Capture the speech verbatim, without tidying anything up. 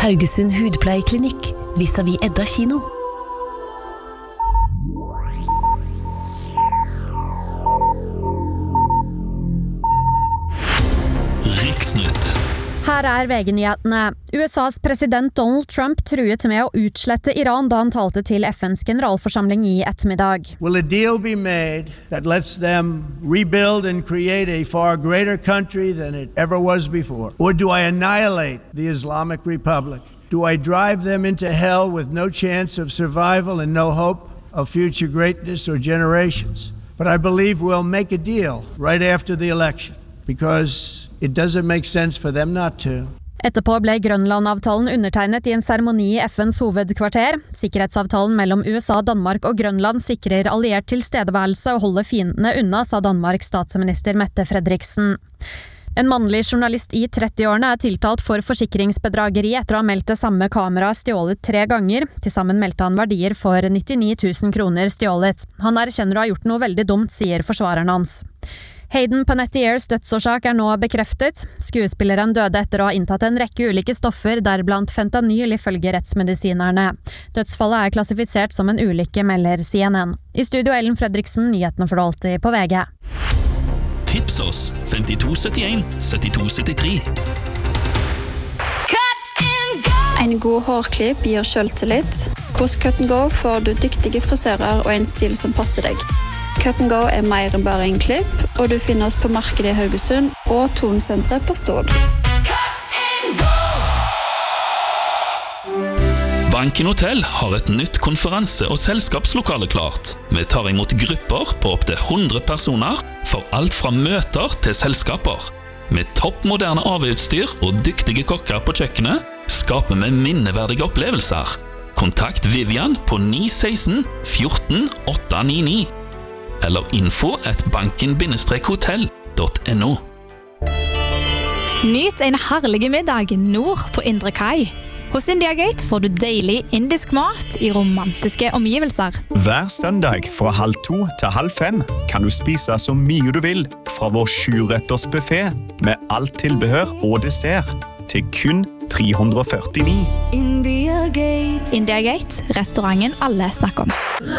Haugesund Hudpleieklinikk, vis-à-vis Edda kino. Riksnytt. Her er V G-nyhetene. U S A's president Donald Trump truet med å utslette Iran da han talte til F N's generalforsamling i ettermiddag. Will a deal be made that lets them rebuild and create a far greater country than it ever was before? Or do I annihilate the Islamic Republic? Do I drive them into hell with no chance of survival and no hope of future greatness or generations? But I believe we'll make a deal right after the election because it doesn't make sense for them not to. Etterpå ble Grønland-avtalen undertegnet i en seremoni i F N's hovedkvarter. Sikkerhetsavtalen mellom U S A, Danmark og Grønland sikrer alliert tilstedeværelse og holder fiendene unna, sa Danmarks statsminister Mette Frederiksen. En mannlig journalist i trettiårene er tiltalt for forsikringsbedrageri etter å ha meldt det samme kameraet stjålet tre ganger. Til sammen meldte han verdier for nittini tusen kroner stjålet. Han erkjenner å ha gjort noe veldig dumt, sier forsvareren hans. Hayden Panettieres dødsårsak er nå bekreftet. Skuespilleren døde etter å ha inntatt en rekke ulike stoffer, deriblant fentanyl ifølge rettsmedisinerne. Dødsfallet er klassifisert som en ulykke, melder C N N. I studio Ellen Fredriksen, nyhetene for alltid på V G. Tips oss femtito syttien syttito syttitre. En god hårklipp gir selvtillit. Hos Cut and Go får du dyktige frisører og en stil som passer deg. Cut and Go er mer enn bare en klipp, og du finner oss på markedet i Haugesund og Tonsenteret på Stord. Banken Hotel har et nytt konferanse- og selskapslokale klart. Vi tar imot grupper på opp til hundre personer for alt fra møter til selskaper. Med toppmoderne A V-utstyr og dyktige kokker på kjøkkenet skaper vi minneverdige opplevelser. Kontakt Vivian på ni ett seks fjorten åtte ni ni eller info at banken hotell punktum no. Nyt en herlig middag nord på Indre Kai. Hos India Gate får du deilig indisk mat i romantiske omgivelser. Hver søndag fra halv to til halv fem kan du spise så mye du vil fra vår sjuretters buffet med alt tilbehør og dessert til kun tre hundre førtini. India Gate. India Gate, restauranten alle snakker om.